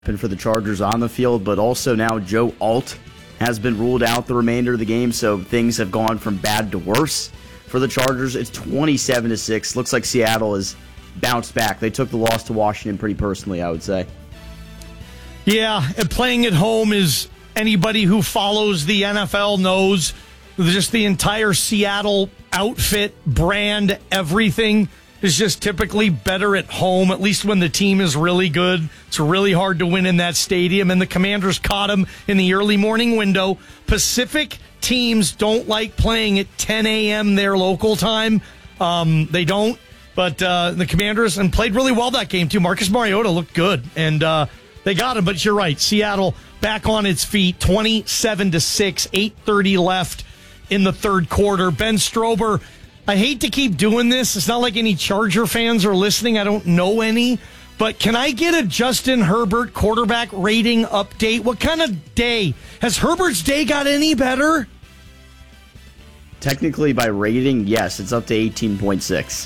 for the Chargers on the field, but also now Joe Alt has been ruled out the remainder of the game, so things have gone from bad to worse for the Chargers. It's 27-6. Looks like Seattle has bounced back. They took the loss to Washington pretty personally, I would say. Yeah, and playing at home is, anybody who follows the NFL knows, just the entire Seattle outfit, brand, everything is just typically better at home, at least when the team is really good. It's really hard to win in that stadium, and the Commanders caught them in the early morning window. Pacific teams don't like playing at 10 a.m. their local time. They don't, but the Commanders and played really well that game, too. Marcus Mariota looked good, and they got him, but you're right. Seattle back on its feet, 27-6, 8:30 left in the third quarter. Ben Strober, I hate to keep doing this. It's not like any Charger fans are listening. I don't know any. But can I get a Justin Herbert quarterback rating update? What kind of day? Has Herbert's day got any better? Technically, by rating, yes. It's up to 18.6.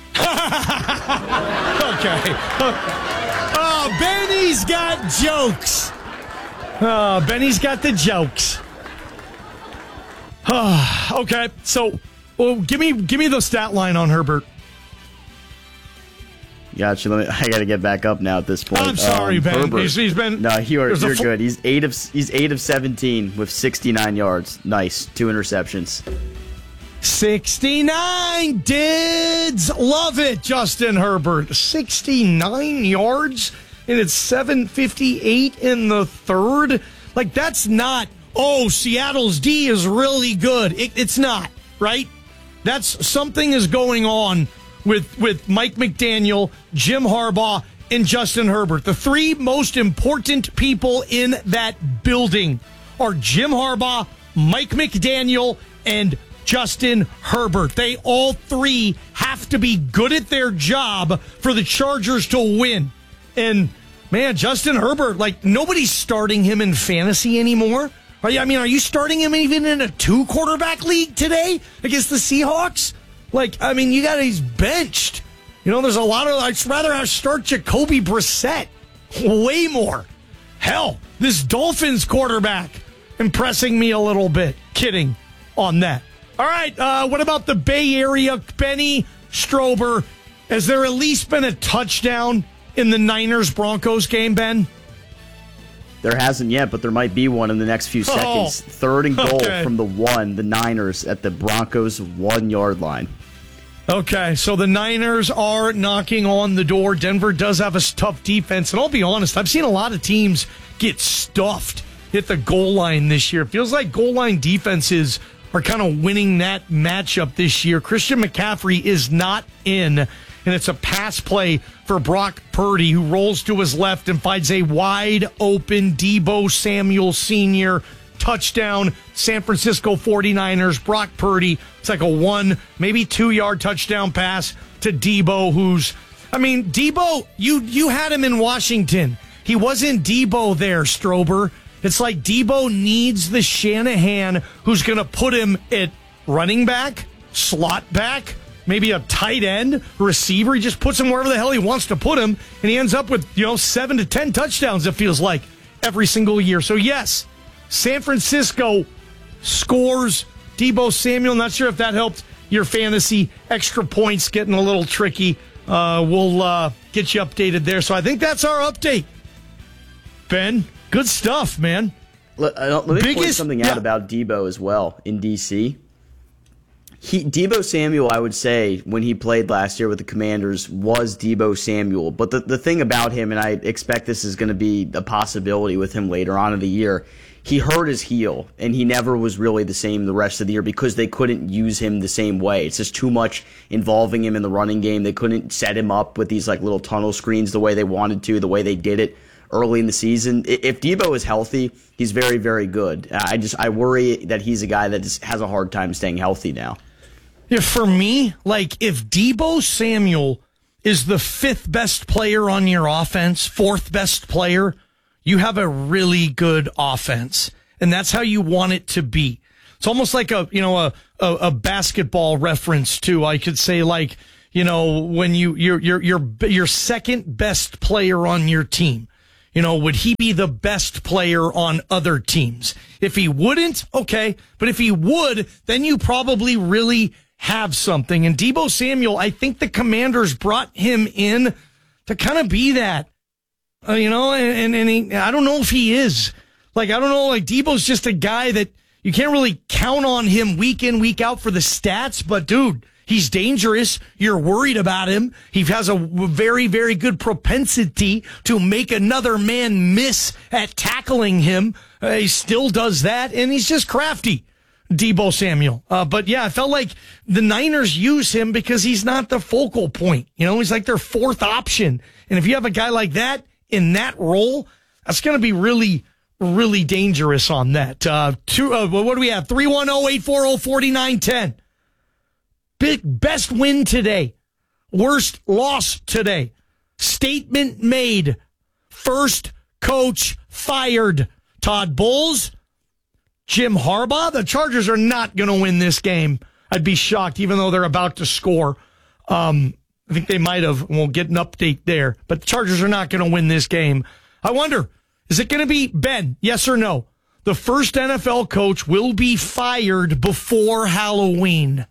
Okay. Oh, Benny's got jokes. Oh, Benny's got the jokes. Okay, so give me the stat line on Herbert. Gotcha. I got to get back up now at this point. I'm sorry, Ben. Herbert, He's been. No, you're good. He's 8 of 17 with 69 yards. Nice, 2 interceptions. 69 dids. Love it, Justin Herbert. 69 yards, and it's 7:58 in the third. Like, that's not, oh, Seattle's D is really good. It's not, right? That's something is going on with Mike McDaniel, Jim Harbaugh, and Justin Herbert. The three most important people in that building are Jim Harbaugh, Mike McDaniel, and Justin Herbert. They all three have to be good at their job for the Chargers to win. And, man, Justin Herbert, like, nobody's starting him in fantasy anymore. Are you starting him even in a 2-quarterback league today against the Seahawks? He's benched. There's a lot of, I'd rather start Jacoby Brissett. Way more. Hell, this Dolphins quarterback impressing me a little bit. Kidding on that. All right, what about the Bay Area? Benny Strober, has there at least been a touchdown in the Niners-Broncos game, Ben? There hasn't yet, but there might be one in the next few seconds. Third and goal from the Niners at the Broncos 1-yard line. Okay, so the Niners are knocking on the door. Denver does have a tough defense, and I'll be honest, I've seen a lot of teams get stuffed at the goal line this year. It feels like goal line defenses are kind of winning that matchup this year. Christian McCaffrey is not in, and it's a pass play for Brock Purdy, who rolls to his left and finds a wide-open Deebo Samuel Sr. touchdown. San Francisco 49ers, Brock Purdy. It's like a 1, maybe 2-yard touchdown pass to Deebo, Deebo, you had him in Washington. He wasn't Deebo there, Strober. It's like Deebo needs the Shanahan who's going to put him at running back, slot back, maybe a tight end, receiver. He just puts him wherever the hell he wants to put him, and he ends up with 7 to 10 touchdowns, it feels like, every single year. So, yes, San Francisco scores. Deebo Samuel, not sure if that helped your fantasy. Extra points getting a little tricky. We'll get you updated there. So I think that's our update. Ben, good stuff, man. Let me point something out about Deebo as well in D.C. Deebo Samuel, I would say, when he played last year with the Commanders, was Deebo Samuel. But the thing about him, and I expect this is going to be a possibility with him later on in the year, he hurt his heel, and he never was really the same the rest of the year because they couldn't use him the same way. It's just too much involving him in the running game. They couldn't set him up with these little tunnel screens the way they wanted to, the way they did it early in the season. If Deebo is healthy, he's very, very good. I worry that he's a guy that has a hard time staying healthy now. Yeah, for me, if Deebo Samuel is the 5th best player on your offense, 4th best player, you have a really good offense, and that's how you want it to be. It's almost like a basketball reference too. I could say when your second best player on your team. would he be the best player on other teams? If he wouldn't, okay. But if he would, then you probably really have something. And Deebo Samuel, I think the Commanders brought him in to kind of be that, and I don't know if he is. I don't know, Deebo's just a guy that you can't really count on him week in, week out for the stats, but dude, he's dangerous. You're worried about him. He has a very, very good propensity to make another man miss at tackling him. He still does that, and he's just crafty, Deebo Samuel. But yeah, I felt like the Niners use him because he's not the focal point. He's like their fourth option. And if you have a guy like that in that role, that's going to be really, really dangerous on that. What do we have? 310-840-4910. Best win today. Worst loss today. Statement made. First coach fired. Todd Bowles, Jim Harbaugh. The Chargers are not going to win this game. I'd be shocked, even though they're about to score. I think they might have. We'll get an update there. But the Chargers are not going to win this game. I wonder, is it going to be Ben? Yes or no? The first NFL coach will be fired before Halloween.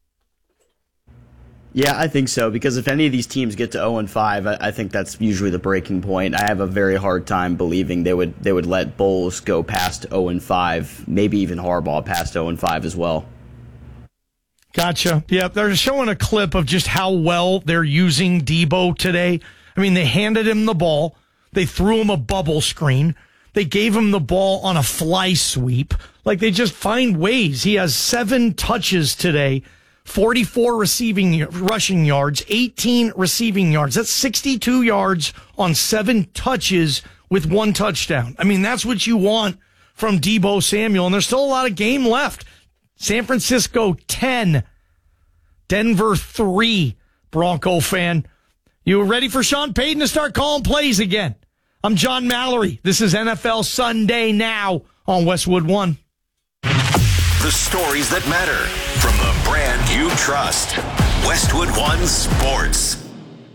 Yeah, I think so, because if any of these teams get to 0-5, I think that's usually the breaking point. I have a very hard time believing they would let Bowles go past 0-5, maybe even Harbaugh past 0-5 as well. Gotcha. Yeah, they're showing a clip of just how well they're using Deebo today. I mean, they handed him the ball. They threw him a bubble screen. They gave him the ball on a fly sweep. They just find ways. He has 7 touches today. 44 rushing yards, 18 receiving yards. That's 62 yards on 7 touches with 1 touchdown. I mean, that's what you want from Deebo Samuel. And there's still a lot of game left. San Francisco 10, Denver 3, Bronco fan. You ready for Sean Payton to start calling plays again? I'm John Mallory. This is NFL Sunday Now on Westwood One. The stories that matter from the brand you trust. Westwood One Sports.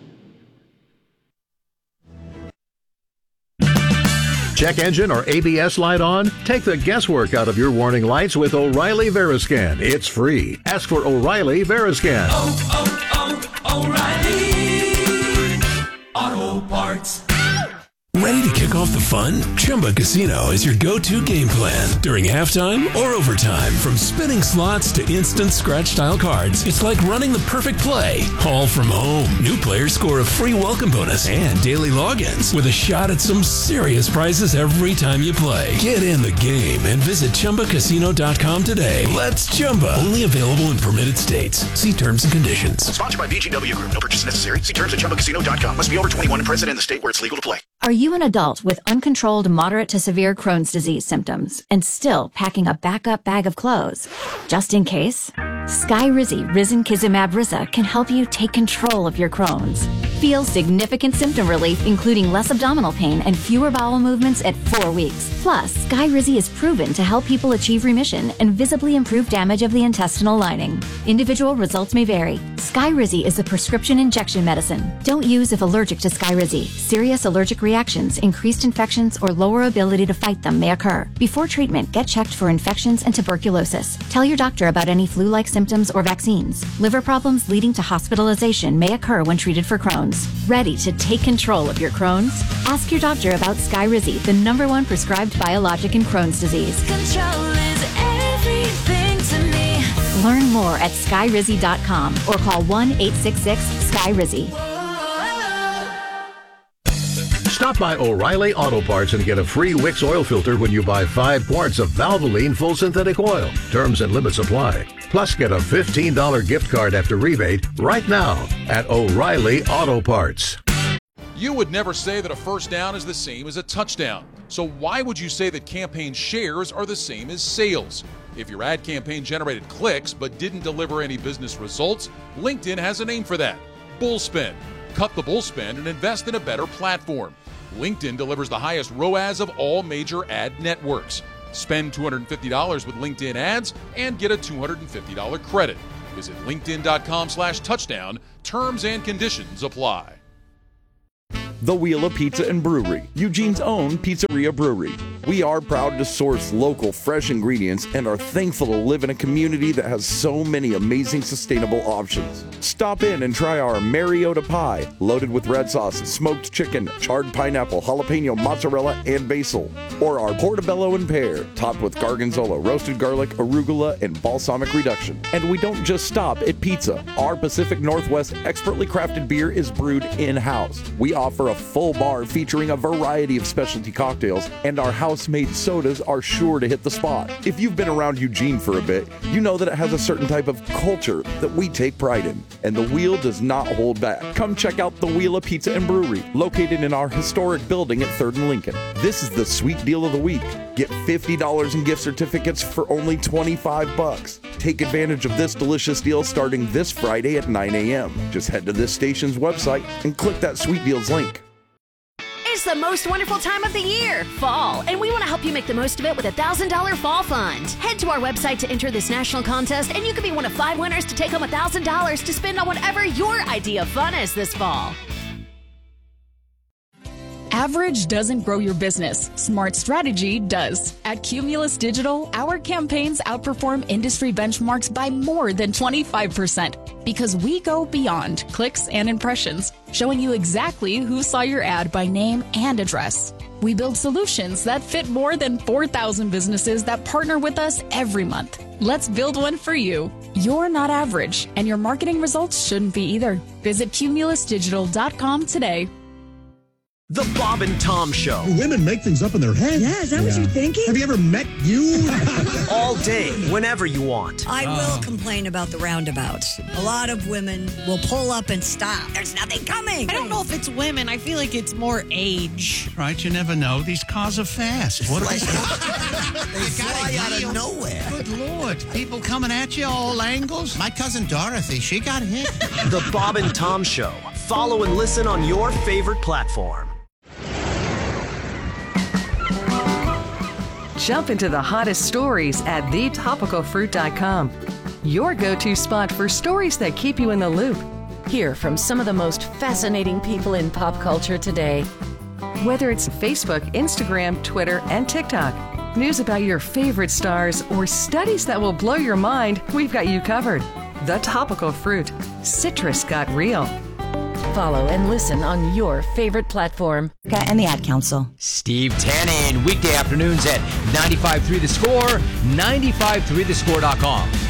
Check engine or ABS light on? Take the guesswork out of your warning lights with O'Reilly Veriscan. It's free. Ask for O'Reilly Veriscan. O'Reilly Auto Parts. Ready to kick off the fun? Chumba Casino is your go-to game plan during halftime or overtime. From spinning slots to instant scratch-style cards, it's like running the perfect play, all from home. New players score a free welcome bonus and daily logins with a shot at some serious prizes every time you play. Get in the game and visit ChumbaCasino.com today. Let's Chumba. Only available in permitted states. See terms and conditions. Sponsored by VGW Group. No purchase necessary. See terms at ChumbaCasino.com. Must be over 21 and present in the state where it's legal to play. Are you an adult with uncontrolled moderate to severe Crohn's disease symptoms and still packing a backup bag of clothes? Just in case, Skyrizi Risankizumab Risa can help you take control of your Crohn's. Feel significant symptom relief, including less abdominal pain and fewer bowel movements at 4 weeks. Plus, Skyrizi is proven to help people achieve remission and visibly improve damage of the intestinal lining. Individual results may vary. Skyrizi is a prescription injection medicine. Don't use if allergic to Skyrizi. Serious allergic reactions, increased infections, or lower ability to fight them may occur. Before treatment, get checked for infections and tuberculosis. Tell your doctor about any flu-like symptoms or vaccines. Liver problems leading to hospitalization may occur when treated for Crohn's. Ready to take control of your Crohn's? Ask your doctor about Skyrizi, the #1 prescribed biologic in Crohn's disease. Control is everything to me. Learn more at Skyrizi.com or call 1-866-SKYRIZI. Stop by O'Reilly Auto Parts and get a free Wix oil filter when you buy 5 quarts of Valvoline full synthetic oil. Terms and limits apply. Plus, get a $15 gift card after rebate right now at O'Reilly Auto Parts. You would never say that a first down is the same as a touchdown. So why would you say that campaign shares are the same as sales? If your ad campaign generated clicks but didn't deliver any business results, LinkedIn has a name for that: Bullspend. Cut the bullspend and invest in a better platform. LinkedIn delivers the highest ROAS of all major ad networks. Spend $250 with LinkedIn ads and get a $250 credit. Visit LinkedIn.com/touchdown. Terms and conditions apply. The Wheel of Pizza and Brewery, Eugene's own pizzeria brewery. We are proud to source local, fresh ingredients and are thankful to live in a community that has so many amazing sustainable options. Stop in and try our Mariota pie, loaded with red sauce, smoked chicken, charred pineapple, jalapeno, mozzarella, and basil. Or our portobello and pear, topped with gargonzola, roasted garlic, arugula, and balsamic reduction. And we don't just stop at pizza. Our Pacific Northwest expertly crafted beer is brewed in-house. We offer a full bar featuring a variety of specialty cocktails, and our house-made sodas are sure to hit the spot. If you've been around Eugene for a bit, you know that it has a certain type of culture that we take pride in, and the Wheel does not hold back. Come check out the Wheel of Pizza and Brewery, located in our historic building at 3rd and Lincoln. This is the sweet deal of the week. Get $50 in gift certificates for only $25. Take advantage of this delicious deal starting this Friday at 9 a.m. Just head to this station's website and click that Sweet Deals link. It's the most wonderful time of the year, fall, and we want to help you make the most of it with a $1,000 fall fund. Head to our website to enter this national contest, and you could be one of 5 winners to take home $1,000 to spend on whatever your idea of fun is this fall. Average doesn't grow your business. Smart strategy does. At Cumulus Digital, our campaigns outperform industry benchmarks by more than 25% because we go beyond clicks and impressions, showing you exactly who saw your ad by name and address. We build solutions that fit more than 4,000 businesses that partner with us every month. Let's build one for you. You're not average, and your marketing results shouldn't be either. Visit cumulusdigital.com today. The Bob and Tom Show. Women make things up in their head. Yeah, is that what you're thinking? Have you ever met you? All day, whenever you want. I will complain about the roundabouts. A lot of women will pull up and stop. There's nothing coming. I don't know if it's women. I feel like it's more age. Right, you never know. These cars are fast. What They fly out of nowhere. Good Lord. People coming at you all angles. My cousin Dorothy, she got hit. The Bob and Tom Show. Follow and listen on your favorite platform. Jump into the hottest stories at thetopicalfruit.com. Your go-to spot for stories that keep you in the loop. Hear from some of the most fascinating people in pop culture today. Whether it's Facebook, Instagram, Twitter, and TikTok, news about your favorite stars, or studies that will blow your mind, we've got you covered. The Topical Fruit. Citrus got real. Follow and listen on your favorite platform. And the Ad Council. Steve Tannen, weekday afternoons at 95.3 The Score, 95.3thescore.com.